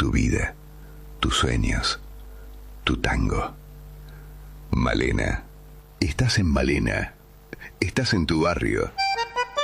tu vida, tus sueños, tu tango. Malena. Estás en Malena. Estás en tu barrio.